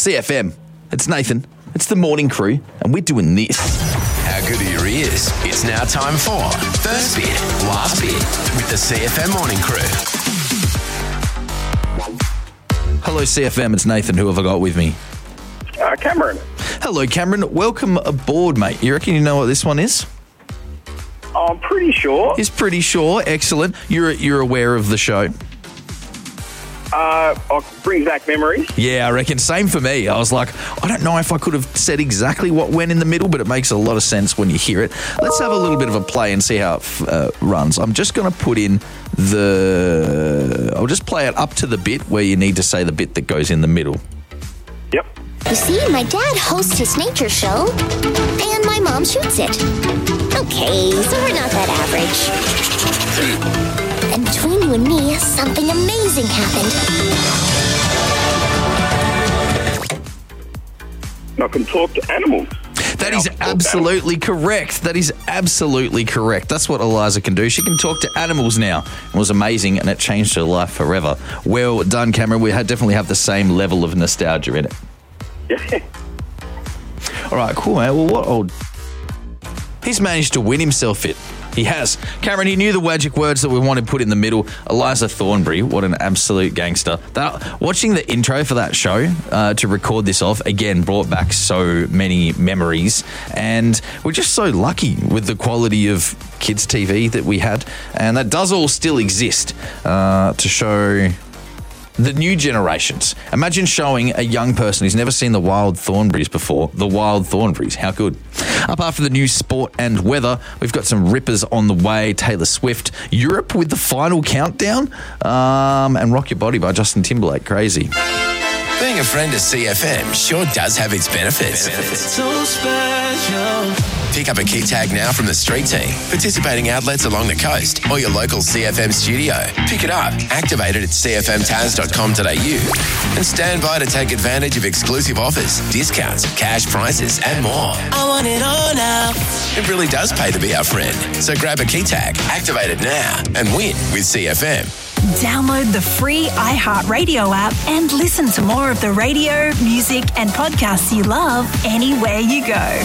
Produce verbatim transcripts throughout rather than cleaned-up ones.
C F M. It's Nathan. It's the morning crew, and we're doing this. How good are your ears? It's now time for First Bit, Last Bit with the C F M morning crew. Hello, C F M. It's Nathan. Who have I got with me? Uh, Cameron. Hello, Cameron. Welcome aboard, mate. You reckon you know what this one is? I'm pretty sure. He's pretty sure. Excellent. You're you're aware of the show? Uh, I'll bring back memories. Yeah, I reckon. Same for me. I was like, I don't know if I could have said exactly what went in the middle, but it makes a lot of sense when you hear it. Let's have a little bit of a play and see how it uh, runs. I'm just going to put in the... I'll just play it up to the bit where you need to say the bit that goes in the middle. Yep. You see, my dad hosts his nature show, and my mom shoots it. Okay, so we're not that average. And between you and me, something amazing happened. I can talk to animals. That is absolutely correct. That is absolutely correct. That's what Eliza can do. She can talk to animals now. It was amazing, and it changed her life forever. Well done, Cameron. We had definitely have the same level of nostalgia in it. Yeah. All right, cool, mate. Well, what old... He's managed to win himself it. He has. Cameron, he knew the magic words that we wanted put in the middle. Eliza Thornberry, what an absolute gangster. That, watching the intro for that show uh, to record this off, again, brought back so many memories. And we're just so lucky with the quality of kids' T V that we had. And that does all still exist uh, to show... the new generations. Imagine showing a young person who's never seen the Wild Thornberrys before, the Wild Thornberrys. How good. Up after the news, sport and weather, we've got some rippers on the way. Taylor Swift, Europe with the final countdown, um, and Rock Your Body by Justin Timberlake. Crazy. Being a friend of C F M sure does have its benefits. So special. Pick up a key tag now from the street team, participating outlets along the coast, or your local C F M studio. Pick it up, activate it at c f m taz dot com dot a u, and stand by to take advantage of exclusive offers, discounts, cash prizes, and more. I want it all now. It really does pay to be our friend. So grab a key tag, activate it now, and win with C F M. Download the free iHeartRadio app and listen to more of the radio, music, and podcasts you love anywhere you go.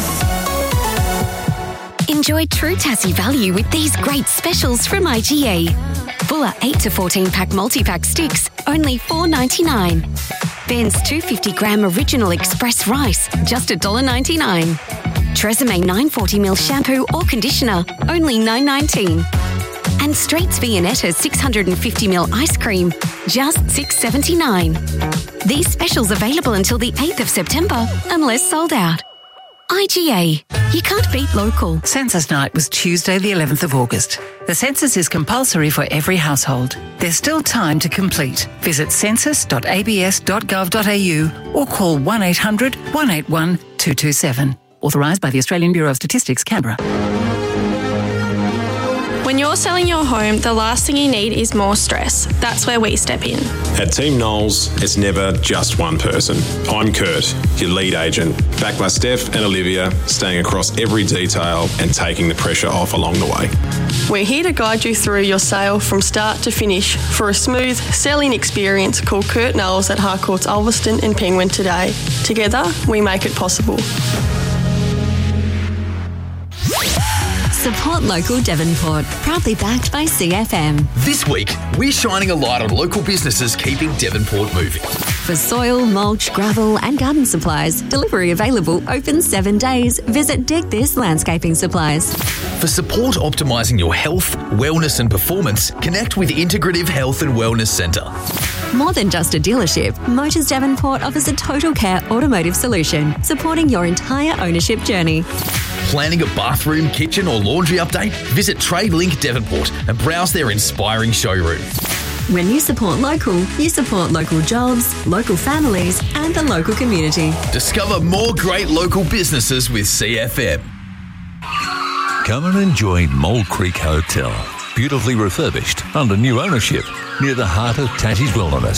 Enjoy true Tassie value with these great specials from I G A. Bulla eight to fourteen pack multi-pack sticks, only four dollars ninety-nine. Ben's two hundred fifty gram original express rice, just one dollar ninety-nine. Tresemme nine hundred forty milliliter shampoo or conditioner, only nine dollars nineteen. And Straits Viennetta six hundred fifty milliliter ice cream, just six dollars seventy-nine. These specials available until the eighth of September, unless sold out. I G A. You can't beat local. Census night was Tuesday the eleventh of August. The census is compulsory for every household. There's still time to complete. Visit census dot a b s dot gov dot a u or call one eight hundred one eight one two two seven. Authorised by the Australian Bureau of Statistics, Canberra. When you're selling your home, the last thing you need is more stress. That's where we step in. At Team Knowles, it's never just one person. I'm Kurt, your lead agent, backed by Steph and Olivia, staying across every detail and taking the pressure off along the way. We're here to guide you through your sale from start to finish for a smooth selling experience. Call Kurt Knowles at Harcourts Ulverston and Penguin today. Together, we make it possible. Support local Devonport, proudly backed by C F M. This week, we're shining a light on local businesses keeping Devonport moving. For soil, mulch, gravel and garden supplies, delivery available, open seven days. Visit Dig This Landscaping Supplies. For support optimising your health, wellness and performance, connect with Integrative Health and Wellness Centre. More than just a dealership, Motors Devonport offers a total care automotive solution, supporting your entire ownership journey. Planning a bathroom, kitchen or laundry update? Visit TradeLink Devonport and browse their inspiring showroom. When you support local, you support local jobs, local families and the local community. Discover more great local businesses with C F M. Come and enjoy Mole Creek Hotel. Beautifully refurbished under new ownership near the heart of Tassie's Wilderness.